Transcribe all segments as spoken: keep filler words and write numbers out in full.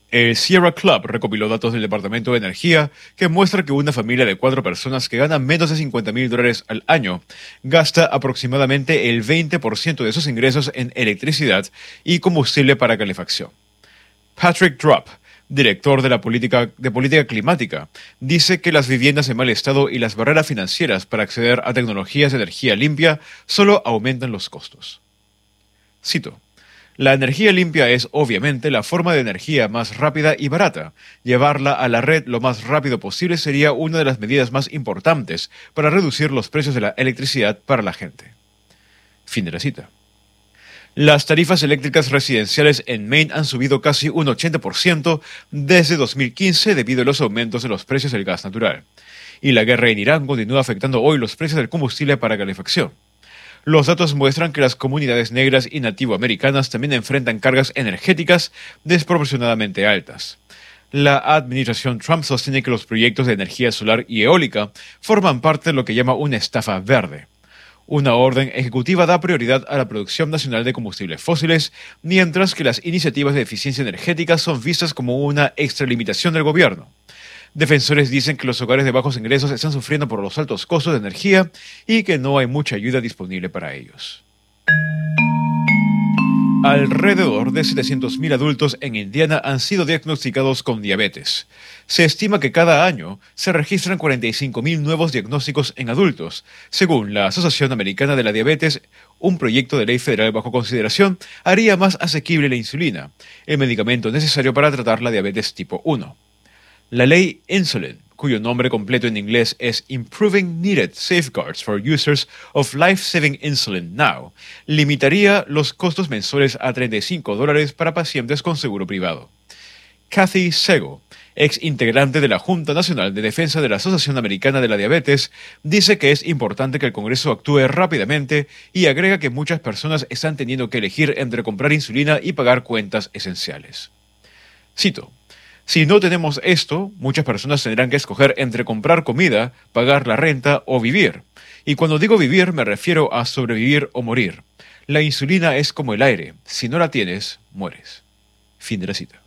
El Sierra Club recopiló datos del Departamento de Energía que muestran que una familia de cuatro personas que gana menos de cincuenta mil dólares al año gasta aproximadamente el veinte por ciento de sus ingresos en electricidad y combustible para calefacción. Patrick Drupp, director de la política, de política climática, dice que las viviendas en mal estado y las barreras financieras para acceder a tecnologías de energía limpia solo aumentan los costos. Cito: la energía limpia es, obviamente, la forma de energía más rápida y barata. Llevarla a la red lo más rápido posible sería una de las medidas más importantes para reducir los precios de la electricidad para la gente. Fin de la cita. Las tarifas eléctricas residenciales en Maine han subido casi un ochenta por ciento desde dos mil quince debido a los aumentos de los precios del gas natural. Y la guerra en Irán continúa afectando hoy los precios del combustible para calefacción. Los datos muestran que las comunidades negras y nativoamericanas también enfrentan cargas energéticas desproporcionadamente altas. La administración Trump sostiene que los proyectos de energía solar y eólica forman parte de lo que llama una estafa verde. Una orden ejecutiva da prioridad a la producción nacional de combustibles fósiles, mientras que las iniciativas de eficiencia energética son vistas como una extralimitación del gobierno. Defensores dicen que los hogares de bajos ingresos están sufriendo por los altos costos de energía y que no hay mucha ayuda disponible para ellos. Alrededor de setecientos mil adultos en Indiana han sido diagnosticados con diabetes. Se estima que cada año se registran cuarenta y cinco mil nuevos diagnósticos en adultos. Según la Asociación Americana de la Diabetes, un proyecto de ley federal bajo consideración haría más asequible la insulina, el medicamento necesario para tratar la diabetes tipo uno. La ley Insulin, cuyo nombre completo en inglés es Improving Needed Safeguards for Users of Life-Saving Insulin Now, limitaría los costos mensuales a treinta y cinco dólares para pacientes con seguro privado. Kathy Sego, ex integrante de la Junta Nacional de Defensa de la Asociación Americana de la Diabetes, dice que es importante que el Congreso actúe rápidamente y agrega que muchas personas están teniendo que elegir entre comprar insulina y pagar cuentas esenciales. Cito: si no tenemos esto, muchas personas tendrán que escoger entre comprar comida, pagar la renta o vivir. Y cuando digo vivir me refiero a sobrevivir o morir. La insulina es como el aire. Si no la tienes, mueres. Fin de la cita.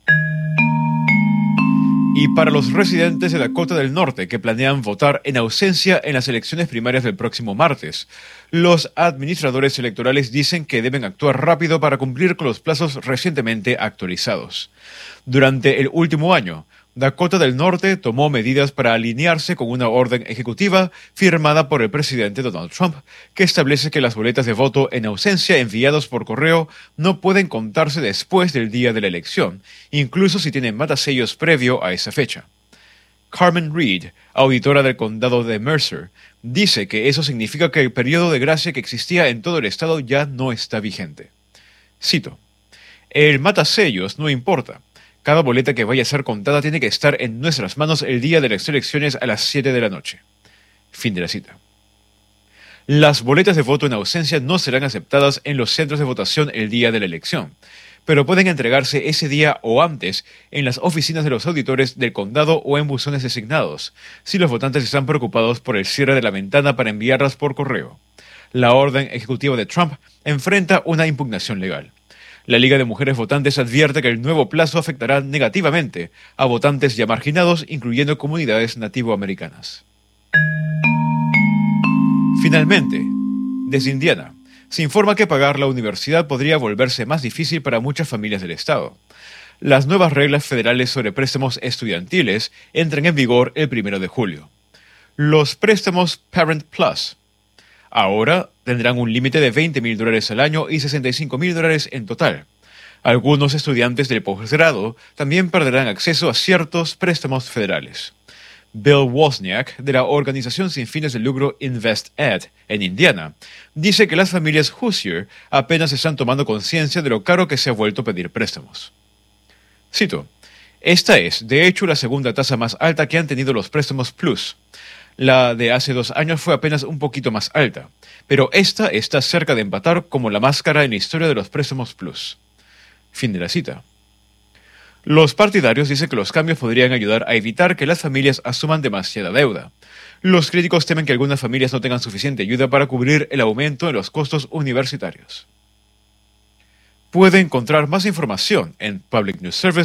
Y para los residentes de Dakota del Norte que planean votar en ausencia en las elecciones primarias del próximo martes, los administradores electorales dicen que deben actuar rápido para cumplir con los plazos recientemente actualizados. Durante el último año, Dakota del Norte tomó medidas para alinearse con una orden ejecutiva firmada por el presidente Donald Trump, que establece que las boletas de voto en ausencia enviadas por correo no pueden contarse después del día de la elección, incluso si tienen matasellos previo a esa fecha. Carmen Reed, auditora del condado de Mercer, dice que eso significa que el periodo de gracia que existía en todo el estado ya no está vigente. Cito: el matasellos no importa. Cada boleta que vaya a ser contada tiene que estar en nuestras manos el día de las elecciones a las siete de la noche. Fin de la cita. Las boletas de voto en ausencia no serán aceptadas en los centros de votación el día de la elección, pero pueden entregarse ese día o antes en las oficinas de los auditores del condado o en buzones designados, si los votantes están preocupados por el cierre de la ventana para enviarlas por correo. La orden ejecutiva de Trump enfrenta una impugnación legal. La Liga de Mujeres Votantes advierte que el nuevo plazo afectará negativamente a votantes ya marginados, incluyendo comunidades nativoamericanas. Finalmente, desde Indiana, se informa que pagar la universidad podría volverse más difícil para muchas familias del estado. Las nuevas reglas federales sobre préstamos estudiantiles entran en vigor el primero de julio. Los préstamos Parent Plus ahora tendrán un límite de veinte mil dólares al año y sesenta y cinco mil dólares en total. Algunos estudiantes del posgrado también perderán acceso a ciertos préstamos federales. Bill Wozniak, de la organización sin fines de lucro InvestEd en Indiana, dice que las familias Hoosier apenas están tomando conciencia de lo caro que se ha vuelto pedir préstamos. Cito: esta es, de hecho, la segunda tasa más alta que han tenido los préstamos Plus. La de hace dos años fue apenas un poquito más alta, pero esta está cerca de empatar como la más cara en la historia de los préstamos Plus. Fin de la cita. Los partidarios dicen que los cambios podrían ayudar a evitar que las familias asuman demasiada deuda. Los críticos temen que algunas familias no tengan suficiente ayuda para cubrir el aumento de los costos universitarios. Puede encontrar más información en Public News Service